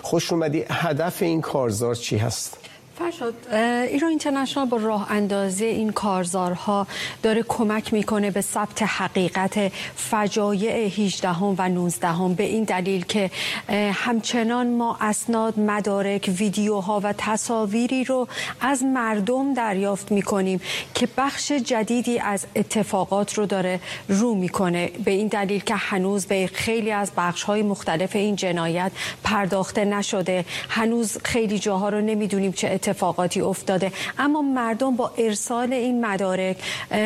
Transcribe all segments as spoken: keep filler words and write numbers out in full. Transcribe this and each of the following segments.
خوش اومدی. هدف این کارزار چی هست؟ فرشاد، ایران اینترنشنال با راه اندازی این کارزارها داره کمک میکنه به ثبت حقیقت فجایع هجدهم و نوزدهم، به این دلیل که همچنان ما اسناد، مدارک، ویدیوها و تصاویری رو از مردم دریافت میکنیم که بخش جدیدی از اتفاقات رو داره رو میکنه، به این دلیل که هنوز به خیلی از بخش‌های مختلف این جنایت پرداخته نشده، هنوز خیلی جاها رو نمیدونیم چه اتفاقاتی افتاده، اما مردم با ارسال این مدارک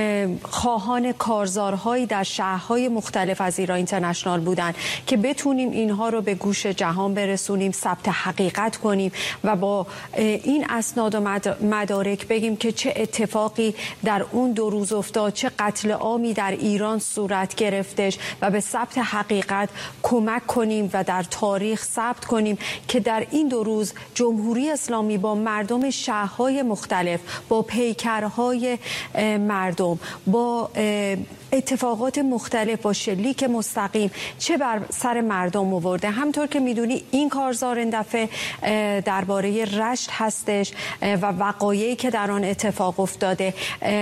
خواهان کارزارهایی در شهرهای مختلف از ایران اینترنشنال بودن که بتونیم اینها رو به گوش جهان برسونیم، ثبت حقیقت کنیم و با این اسناد و مدارک بگیم که چه اتفاقی در اون دو روز افتاد، چه قتل عامی در ایران صورت گرفتش و به ثبت حقیقت کمک کنیم و در تاریخ ثبت کنیم که در این دو روز جمهوری اسلامی با مردم شهرهای مختلف، با پیکرهای مردم، با اتفاقات مختلف، با شلیک مستقیم چه بر سر مردم آورده. همطور که میدونی این کارزار این دفعه درباره رشت هستش و وقایعی که در آن اتفاق افتاده،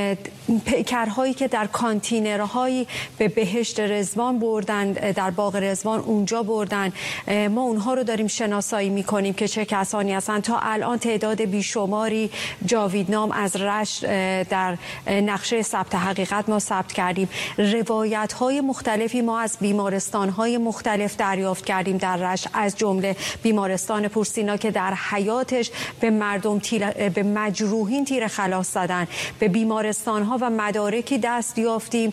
پیکرهایی که در کانتینرهایی به بهشت رضوان بردن، در باغ رضوان اونجا بردن، ما اونها رو داریم شناسایی میکنیم که چه کسانی هستن. تا الان تعداد بیشماری جاویدنام از رشت در نقشه ثبت حقیقت ما ثبت کردیم. روایت های مختلفی ما از بیمارستان های مختلف دریافت کردیم در رشت، از جمله بیمارستان پورسینا که در حیاتش به مردم تیر، به مجروحین تیر خلاص زدن، به بیمارستان ها و مدارکی دست یافتیم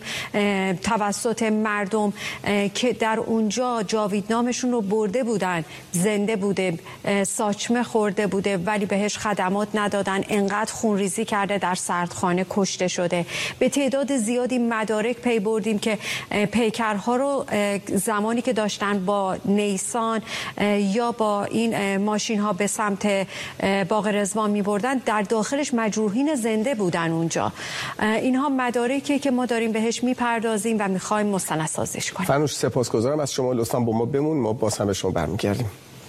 توسط مردم که در اونجا جاویدنامشون رو برده بودن، زنده بوده، ساچمه خورده بوده ولی بهش خدمات ندادن، انقدر خونریزی کرده در سردخانه کشته شده. به تعداد زیادی مدارک پی بردیم که پیکرها رو زمانی که داشتن با نیسان یا با این ماشین ها به سمت باغ رضوان می بردن، در داخلش مجروحین زنده بودن اونجا. اینها مدارکی که ما داریم بهش می پردازیم و می خواهیم مستندسازیش کنیم. فرنوش، سپاسگزارم از شما. لطفاً با ما بمون، ما باز هم به شما برمیگردیم.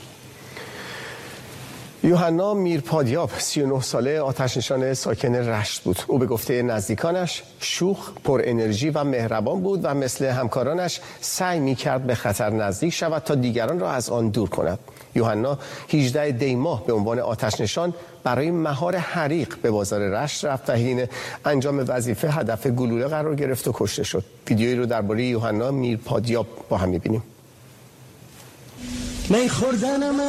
یوحنا میرپادیاب، سی و نه ساله، آتش‌نشان ساکن رشت بود. او به گفته نزدیکانش شوخ، پر انرژی و مهربان بود و مثل همکارانش سعی می‌کرد به خطر نزدیک شود تا دیگران را از آن دور کند. یوحنا هجدهم دی ماه به عنوان آتش‌نشان برای مهار حریق به بازار رشت رفت و حین انجام وظیفه هدف گلوله قرار گرفت و کشته شد. ویدیویی رو درباره یوحنا میرپادیاب با هم می‌بینیم.